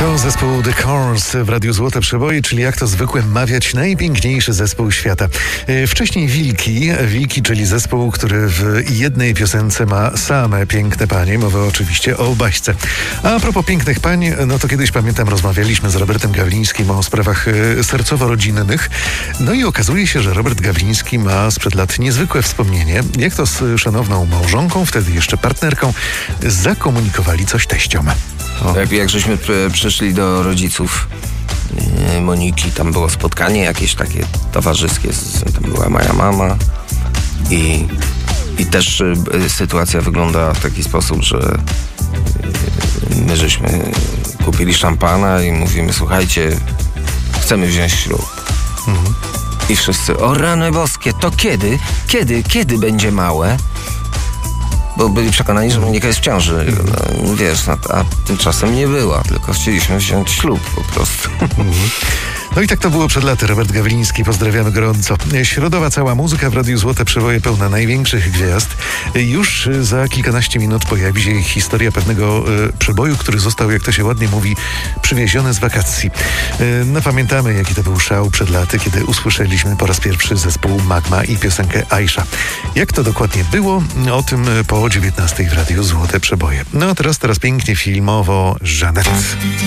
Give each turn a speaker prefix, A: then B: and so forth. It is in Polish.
A: To zespół The Cars w Radiu Złote Przeboje, czyli jak to zwykle mawiać, najpiękniejszy zespół świata. Wcześniej Wilki, czyli zespół, który w jednej piosence ma same piękne panie. Mowa oczywiście o Baśce. A propos pięknych pań, no to kiedyś pamiętam, rozmawialiśmy z Robertem Gawlińskim o sprawach sercowo-rodzinnych. No i okazuje się, że Robert Gawliński ma sprzed lat niezwykłe wspomnienie, jak to z szanowną małżonką, wtedy jeszcze partnerką, zakomunikowali coś teściom.
B: Jak żeśmy przyszli do rodziców Moniki, tam było spotkanie jakieś takie towarzyskie, tam była moja mama i też sytuacja wygląda w taki sposób, że my żeśmy kupili szampana i mówimy, słuchajcie, chcemy wziąć ślub. I wszyscy, o rany boskie, to kiedy będzie małe? Bo byli przekonani, że Monika jest w ciąży. No, wiesz, a tymczasem nie była, tylko chcieliśmy wziąć ślub po prostu.
A: No i tak to było przed laty. Robert Gawliński, pozdrawiamy gorąco. Środowa cała muzyka w Radiu Złote Przeboje pełna największych gwiazd. Już za kilkanaście minut pojawi się historia pewnego przeboju, który został, jak to się ładnie mówi, przywieziony z wakacji. No pamiętamy, jaki to był szał przed laty, kiedy usłyszeliśmy po raz pierwszy zespół Magma i piosenkę Aisha. Jak to dokładnie było? O tym po 19:00 w Radiu Złote Przeboje. No a teraz pięknie filmowo Żanet.